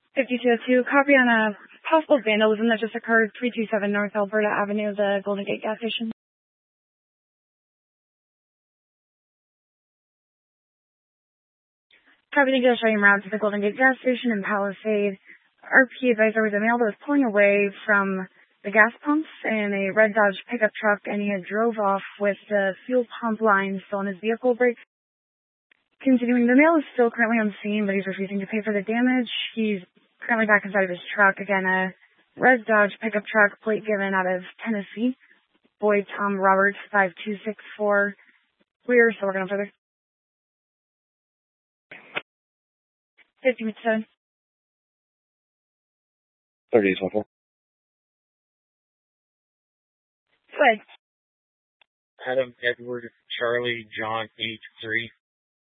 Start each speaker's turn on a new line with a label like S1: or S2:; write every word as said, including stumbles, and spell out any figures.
S1: fifty-two oh two, copy on a possible vandalism that just occurred, three two seven North Alberta Avenue, the Golden Gate gas station. Copy, thank you. Showing route to the Golden Gate gas station in Palisade. R P advised there was a male that was pulling away from the gas pumps in a red Dodge pickup truck, and he had drove off with the fuel pump line still on his vehicle brakes. Continuing, the male is still currently on scene, but he's refusing to pay for the damage. He's currently back inside of his truck. Again, a red Dodge pickup truck, plate given out of Tennessee. Boyd Tom Roberts, five two six four. We're still working on further. fifty-seven.
S2: thirty is one four.
S1: Go ahead.
S3: Adam Edward Charlie John eight three.